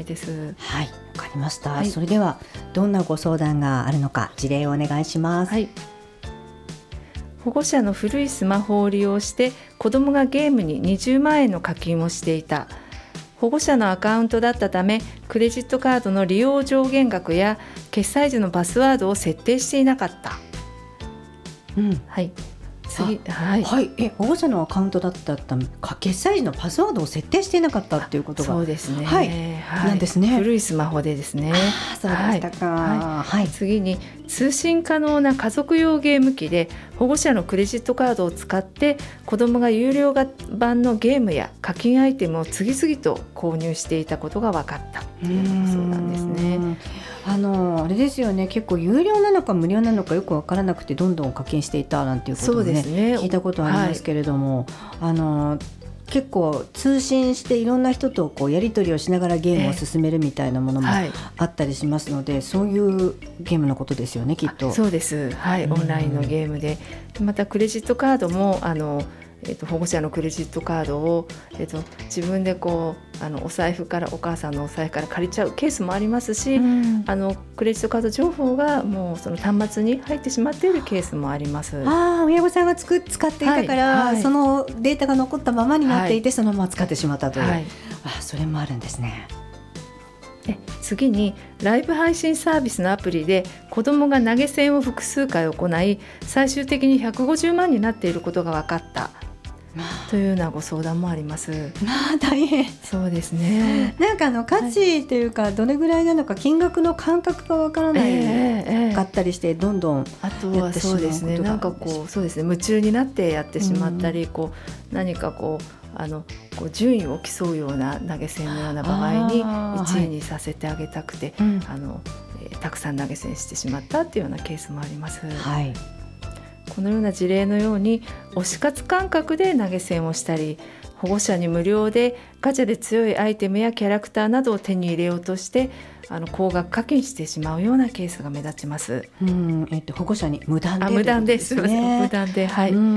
いです。 はい、わかりました、 はい、 それではどんなご相談があるのか事例をお願いします。 はい、保護者の古いスマホを利用して子どもがゲームに20万円の課金をしていた。保護者のアカウントだったためクレジットカードの利用上限額や決済時のパスワードを設定していなかった。はい、次、はい、 保護者のアカウントだったため決済時のパスワードを設定していなかったっていうことがそうですね、 はい、なんですね。 古いスマホでですね。 そうでしたか。 次に通信可能な家族用ゲーム機で保護者のクレジットカードを使って子どもが有料版のゲームや課金アイテムを次々と購入していたことが分かったというそうなんですね。 あれですよね、結構有料なのか無料なのかよく分からなくてどんどん課金していたなんていうことも、ね、聞いたことありますけれども、結構通信していろんな人とこうやり取りをしながらゲームを進めるみたいなものもあったりしますので、そういうゲームのことですよね、きっと。 そうです、はい、オンラインのゲームで、またクレジットカードも保護者のクレジットカードを、自分でこうお財布からお母さんのお財布から借りちゃうケースもありますし、クレジットカード情報がもうその端末に入ってしまっているケースもあります。 親御さんが使っていたから、そのデータが残ったままになっていて、そのまま使ってしまったという、それもあるんですね。 次にライブ配信サービスのアプリで子どもが投げ銭を複数回行い最終的に150万になっていることが分かったというようなご相談もあります。 大変。 そうですね。 なんか価値というか、どれぐらいなのか金額の感覚がわからないかったりして、どんどんあとはそうですね、なんかこうそうですね、夢中になってやってしまったり、何かこう順位を競うような投げ銭のような場合に1位にさせてあげたくて、たくさん投げ銭してしまったというようなケースもあります。このような事例のように推し活感覚で投げ銭をしたり、保護者に無料でガチャで強いアイテムやキャラクターなどを手に入れようとして高額課金してしまうようなケースが目立ちます。 保護者に無断で無断です、無断で、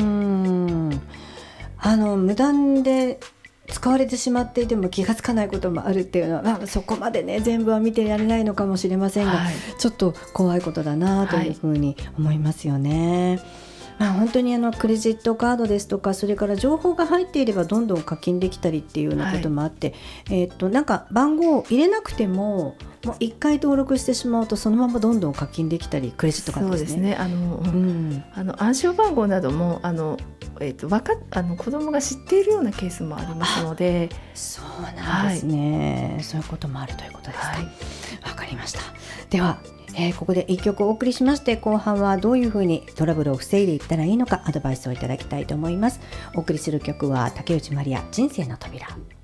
無断で使われてしまっていても気がつかないこともあるっていうのは、そこまでね全部は見てやれないのかもしれませんが、ちょっと怖いことだなというふうに思いますよね。本当にクレジットカードですとか、それから情報が入っていればどんどん課金できたりっていうようなこともあって、なんか番号を入れなくてももう1回登録してしまうとそのままどんどん課金できたり、クレジットカードですね。 暗証番号なども子どもが知っているようなケースもありますので。 そうなんですね、そういうこともあるということですか。わかりました。ではここで1曲お送りしまして、後半はどういうふうにトラブルを防いでいったらいいのかアドバイスをいただきたいと思います。お送りする曲は竹内まりや、人生の扉。